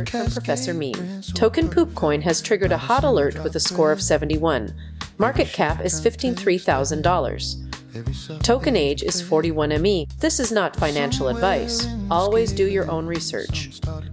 alert from Professor Meme. Token Poopcoin has triggered a hot alert with a score of 71. Market cap is $53,000. Token age is 41 ME. This is not financial advice. Always do your own research.